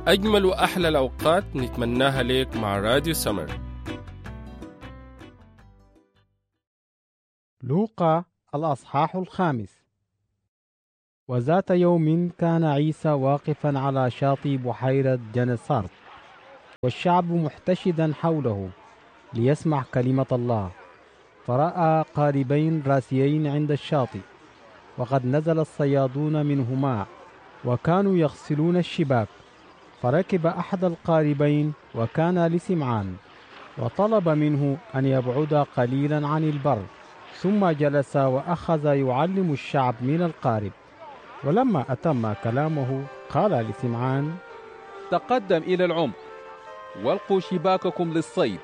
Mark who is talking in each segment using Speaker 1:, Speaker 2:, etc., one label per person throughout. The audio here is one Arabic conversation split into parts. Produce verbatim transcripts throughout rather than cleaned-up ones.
Speaker 1: أجمل وأحلى الأوقات نتمناها لك مع راديو سمر.
Speaker 2: لوقا الأصحاح الخامس. وذات يوم كان عيسى واقفا على شاطئ بحيرة جنسارت، والشعب محتشدا حوله ليسمع كلمة الله. فرأى قاربين راسيين عند الشاطئ، وقد نزل الصيادون منهما وكانوا يغسلون الشباك. فركب أحد القاربين وكان لسمعان، وطلب منه أن يبعد قليلا عن البر، ثم جلس وأخذ يعلم الشعب من القارب. ولما أتم كلامه قال لسمعان:
Speaker 3: تقدم إلى العمق والقوا شباككم للصيد.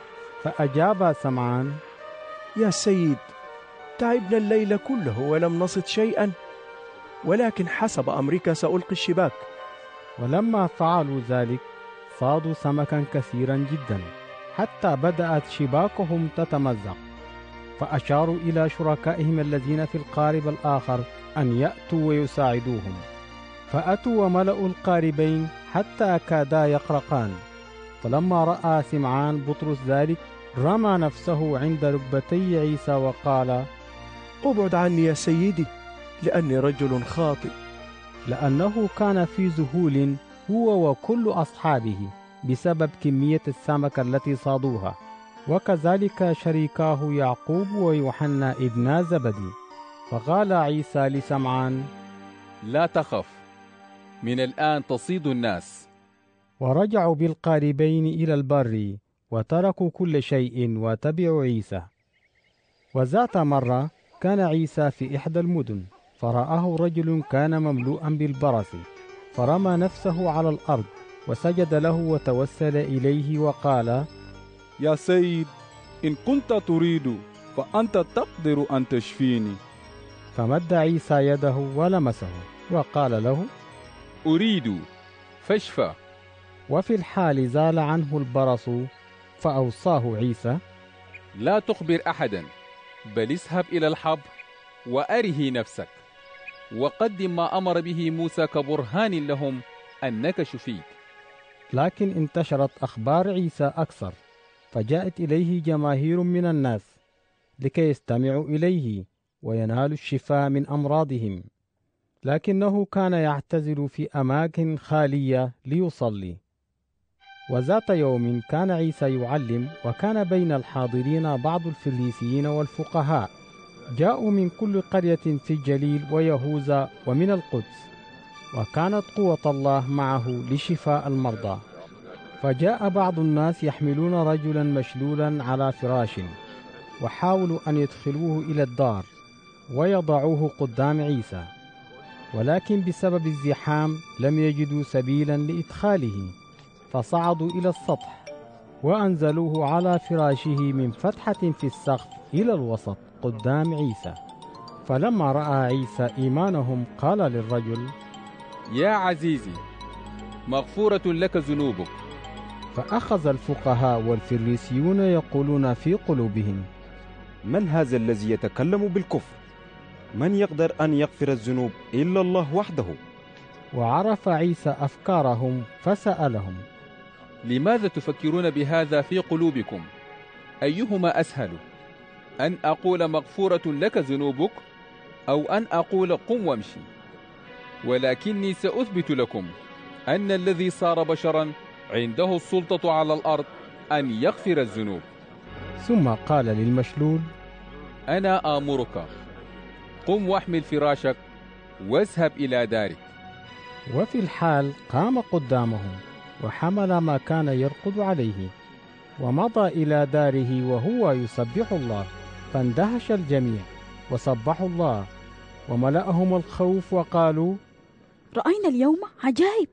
Speaker 2: فأجاب سمعان:
Speaker 4: يا سيد، تعبنا الليل كله ولم نصد شيئا، ولكن حسب أمرك سألقي الشباك.
Speaker 2: ولما فعلوا ذلك صادوا سمكا كثيرا جدا، حتى بدأت شباكهم تتمزق. فأشاروا إلى شركائهم الذين في القارب الآخر أن يأتوا ويساعدوهم، فأتوا وملأوا القاربين حتى كادا يغرقان. فلما رأى سمعان بطرس ذلك رمى نفسه عند ركبتي عيسى وقال:
Speaker 4: ابعد عني يا سيدي، لأني رجل خاطئ.
Speaker 2: لأنه كان في ذهول هو وكل أصحابه بسبب كمية السمك التي صادوها، وكذلك شريكاه يعقوب ويوحنا ابنا زبدي. فقال عيسى لسمعان:
Speaker 3: لا تخف، من الآن تصيد الناس.
Speaker 2: ورجعوا بالقاربين إلى البر وتركوا كل شيء وتبعوا عيسى. وذات مرة كان عيسى في إحدى المدن، فرآه رجل كان مملوءا بالبرص، فرمى نفسه على الأرض وسجد له وتوسل إليه وقال:
Speaker 5: يا سيد، إن كنت تريد فأنت تقدر أن تشفيني.
Speaker 2: فمد عيسى يده ولمسه وقال له:
Speaker 3: أريد، فاشفى.
Speaker 2: وفي الحال زال عنه البرص. فأوصاه عيسى:
Speaker 3: لا تخبر أحدا، بل اذهب إلى الحبر وأره نفسك، وقدم ما أمر به موسى كبرهان لهم أنك شفيت.
Speaker 2: لكن انتشرت أخبار عيسى أكثر، فجاءت إليه جماهير من الناس لكي يستمعوا إليه وينالوا الشفاء من أمراضهم. لكنه كان يعتزل في أماكن خالية ليصلي. وذات يوم كان عيسى يعلم، وكان بين الحاضرين بعض الفريسيين والفقهاء، جاءوا من كل قرية في الجليل ويهوذا ومن القدس، وكانت قوة الله معه لشفاء المرضى. فجاء بعض الناس يحملون رجلا مشلولا على فراش، وحاولوا أن يدخلوه إلى الدار ويضعوه قدام عيسى، ولكن بسبب الزحام لم يجدوا سبيلا لإدخاله، فصعدوا إلى السطح وأنزلوه على فراشه من فتحة في السقف إلى الوسط قدام عيسى. فلما رأى عيسى إيمانهم قال للرجل:
Speaker 3: يا عزيزي، مغفورة لك ذنوبك.
Speaker 2: فأخذ الفقهاء والفريسيون يقولون في قلوبهم:
Speaker 6: من هذا الذي يتكلم بالكفر؟ من يقدر أن يغفر الذنوب إلا الله وحده؟
Speaker 2: وعرف عيسى أفكارهم فسألهم:
Speaker 3: لماذا تفكرون بهذا في قلوبكم؟ أيهما أسهل، أن أقول مغفورة لك ذنوبك، أو أن أقول قم وامشي؟ ولكني سأثبت لكم أن الذي صار بشرا عنده السلطة على الأرض أن يغفر الذنوب.
Speaker 2: ثم قال للمشلول:
Speaker 3: أنا آمرك، قم واحمل فراشك واذهب إلى دارك.
Speaker 2: وفي الحال قام قدامهم وحمل ما كان يرقد عليه ومضى إلى داره وهو يسبح الله. فاندهش الجميع وسبحوا الله، وملأهم الخوف وقالوا:
Speaker 7: رأينا اليوم عجائب.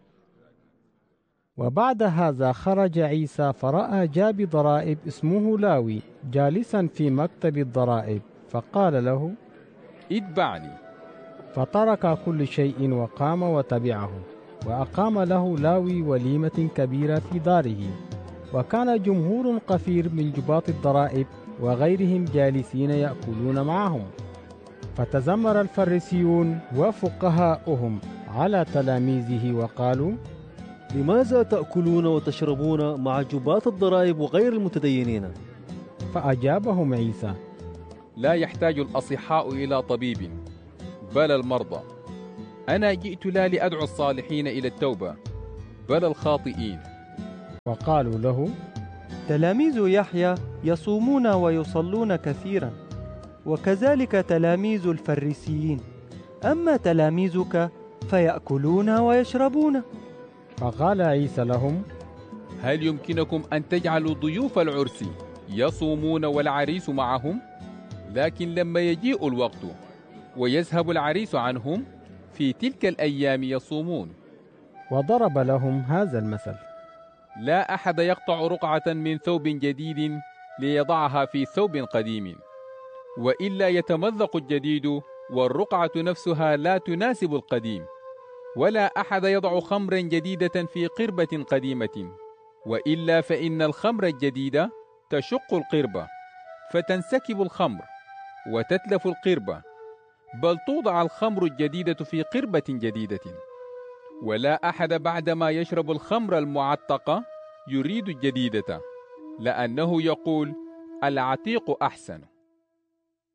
Speaker 2: وبعد هذا خرج عيسى فرأى جاب ضرائب اسمه لاوي جالسا في مكتب الضرائب، فقال له:
Speaker 3: اتبعني.
Speaker 2: فترك كل شيء وقام وتبعه. وأقام له لاوي وليمة كبيرة في داره، وكان جمهور كثير من جباط الضرائب وغيرهم جالسين يأكلون معهم. فتذمر الفريسيون وفقهاؤهم على تلاميذه وقالوا:
Speaker 8: لماذا تأكلون وتشربون مع جباة الضرائب وغير المتدينين؟
Speaker 2: فأجابهم عيسى:
Speaker 3: لا يحتاج الأصحاء إلى طبيب بل المرضى. أنا جئت لا لأدعو الصالحين إلى التوبة بل الخاطئين.
Speaker 2: وقالوا له:
Speaker 9: تلاميذ يحيى يصومون ويصلون كثيرا، وكذلك تلاميذ الفريسيين، أما تلاميذك فيأكلون ويشربون.
Speaker 2: فقال عيسى لهم:
Speaker 3: هل يمكنكم أن تجعلوا ضيوف العرس يصومون والعريس معهم؟ لكن لما يجيء الوقت ويذهب العريس عنهم في تلك الأيام يصومون.
Speaker 2: وضرب لهم هذا المثل:
Speaker 3: لا أحد يقطع رقعة من ثوب جديد ليضعها في ثوب قديم، وإلا يتمزق الجديد والرقعة نفسها لا تناسب القديم. ولا أحد يضع خمرا جديدة في قربة قديمة، وإلا فإن الخمر الجديدة تشق القربة فتنسكب الخمر وتتلف القربة، بل توضع الخمر الجديدة في قربة جديدة. ولا أحد بعدما يشرب الخمر المعتقة يريد الجديدة، لأنه يقول العتيق أحسن.